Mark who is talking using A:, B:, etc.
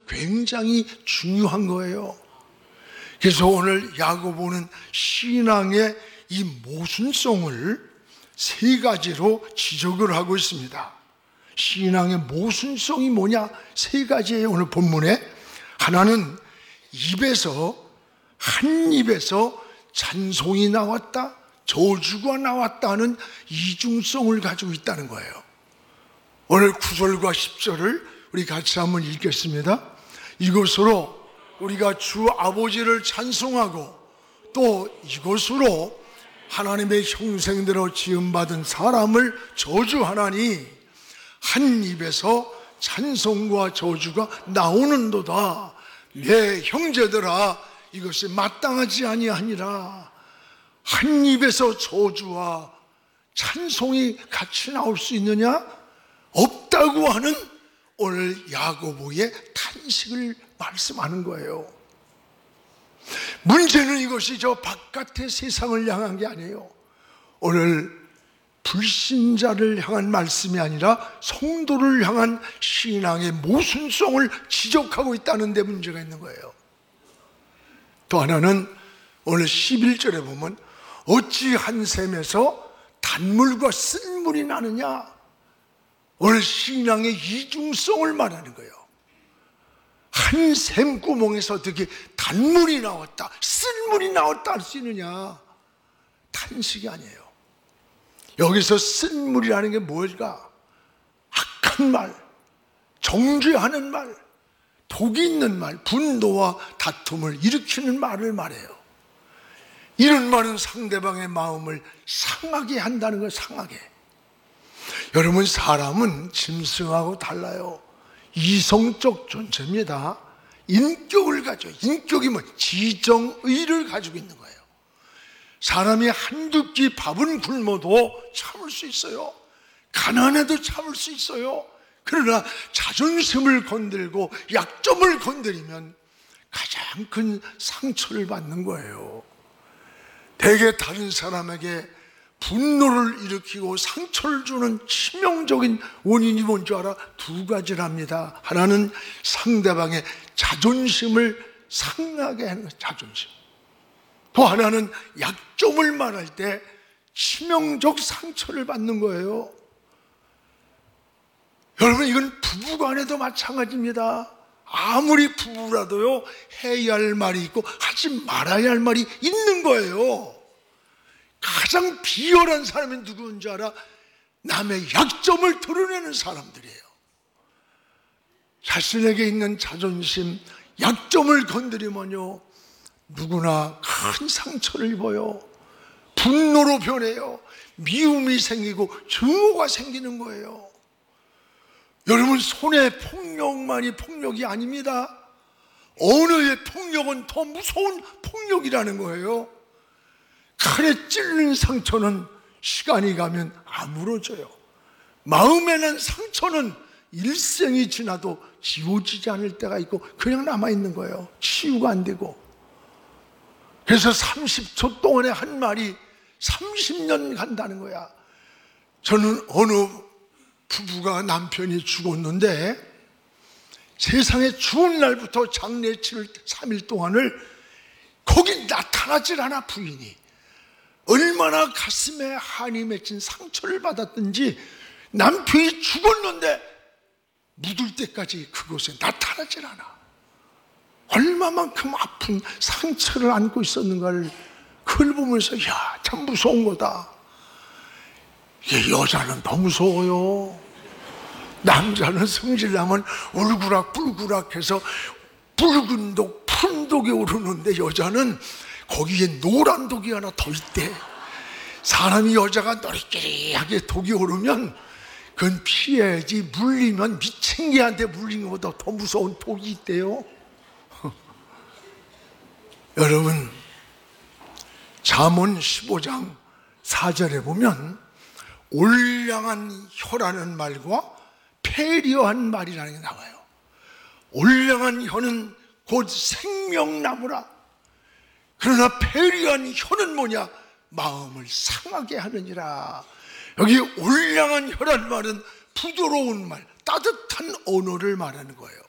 A: 굉장히 중요한 거예요. 그래서 오늘 야고보는 신앙의 이 모순성을 세 가지로 지적을 하고 있습니다. 신앙의 모순성이 뭐냐? 세 가지예요. 오늘 본문에 하나는 한 입에서 찬송이 나왔다, 저주가 나왔다 하는 이중성을 가지고 있다는 거예요. 오늘 9절과 10절을 우리 같이 한번 읽겠습니다. 이것으로 우리가 주 아버지를 찬송하고 또 이것으로 하나님의 형생대로 지음받은 사람을 저주하나니 한 입에서 찬송과 저주가 나오는도다. 내 형제들아, 이것이 마땅하지 아니하니라. 한 입에서 저주와 찬송이 같이 나올 수 있느냐? 없다고 하는 오늘 야고보의 탄식을 말씀하는 거예요. 문제는 이것이 저 바깥의 세상을 향한 게 아니에요. 오늘 불신자를 향한 말씀이 아니라 성도를 향한 신앙의 모순성을 지적하고 있다는 데 문제가 있는 거예요. 또 하나는 오늘 11절에 보면 어찌 한 샘에서 단물과 쓴물이 나느냐? 오늘 신앙의 이중성을 말하는 거예요. 한 샘 구멍에서 어떻게 단물이 나왔다, 쓴물이 나왔다 할 수 있느냐? 탄식이 아니에요. 여기서 쓴물이라는 게 뭘까? 악한 말, 정죄하는 말, 독이 있는 말, 분노와 다툼을 일으키는 말을 말해요. 이런 말은 상대방의 마음을 상하게 한다는 거예요. 상하게. 여러분, 사람은 짐승하고 달라요. 이성적 존재입니다. 인격을 가져. 인격이 뭐 지정의를 가지고 있는 거예요. 사람이 한두 끼 밥은 굶어도 참을 수 있어요. 가난해도 참을 수 있어요. 그러나 자존심을 건들고 약점을 건드리면 가장 큰 상처를 받는 거예요. 대개 다른 사람에게 분노를 일으키고 상처를 주는 치명적인 원인이 뭔지 알아? 두 가지랍니다. 하나는 상대방의 자존심을 상하게 하는 거예요. 자존심. 또 하나는 약점을 말할 때 치명적 상처를 받는 거예요. 여러분, 이건 부부간에도 마찬가지입니다. 아무리 부부라도요, 해야 할 말이 있고 하지 말아야 할 말이 있는 거예요. 가장 비열한 사람이 누구인지 알아? 남의 약점을 드러내는 사람들이에요. 자신에게 있는 자존심, 약점을 건드리면요, 누구나 큰 상처를 입어요. 분노로 변해요. 미움이 생기고 증오가 생기는 거예요. 여러분, 손의 폭력만이 폭력이 아닙니다. 언어의 폭력은 더 무서운 폭력이라는 거예요. 칼에 찔린 상처는 시간이 가면 아물어져요. 마음에 난 상처는 일생이 지나도 지워지지 않을 때가 있고 그냥 남아있는 거예요. 치유가 안 되고. 그래서 30초 동안의 한 말이 30년 간다는 거야. 저는 어느 부부가 남편이 죽었는데 세상에 죽은 날부터 장례 치를 3일 동안을 거기 나타나질 않아. 부인이 얼마나 가슴에 한이 맺힌 상처를 받았든지 남편이 죽었는데 묻을 때까지 그곳에 나타나질 않아. 얼마만큼 아픈 상처를 안고 있었는가를 그걸 보면서 야, 참 무서운 거다. 이게 여자는 더 무서워요. 남자는 성질나면 울그락불그락해서 붉은 독, 푸른 독이 오르는데 여자는 거기에 노란 독이 하나 더 있대. 사람이 여자가 너리끼리하게 독이 오르면 그건 피해야지, 물리면 미친 개한테 물린 것보다 더 무서운 독이 있대요. 여러분, 잠언 15장 4절에 보면 올량한 혀라는 말과 패려한 말이라는 게 나와요. 올량한 혀는 곧 생명나무라. 그러나 패려한 혀는 뭐냐? 마음을 상하게 하느니라. 여기 올량한 혀란 말은 부드러운 말, 따뜻한 언어를 말하는 거예요.